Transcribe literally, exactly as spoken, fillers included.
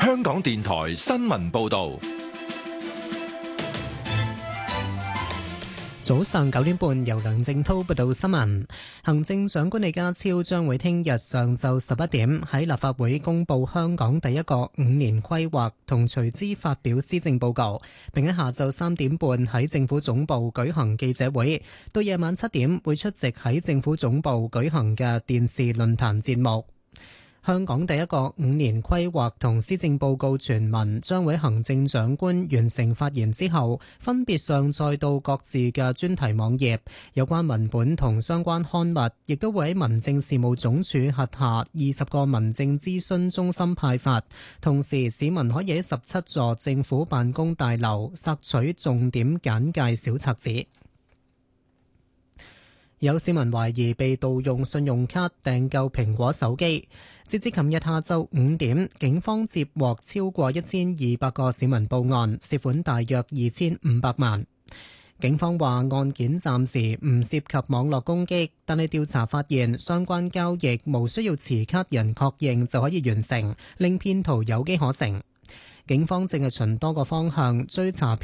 香港電台新聞報道。 早上九點半，由梁正濤報道新聞。行政長官李家超將會聽日上晝十一點喺立法會公布香港第一個五年規劃同隨之發表施政報告，並喺下晝三點半喺政府總部舉行記者會，到夜晚七點會出席喺政府總部舉行嘅電視論壇節目。香港第一個五年規劃同施政報告全文將會行政長官完成發言之後，分別上載到各自嘅專題網頁。有關文本同相關刊物亦都會喺民政事務總署轄下二十個民政諮詢中心派發。同時，市民可以喺十七座政府辦公大樓索取重點簡介小冊子。有市民懷疑被盜用信用卡訂購蘋果手機，截至琴日下晝五點，警方接獲超過一千二百個市民報案，涉款大約二千五百萬。警方話案件暫時唔涉及網絡攻擊，但係調查發現相關交易無需要持卡人確認就可以完成，令騙徒有機可乘。警方正係循多個方向追查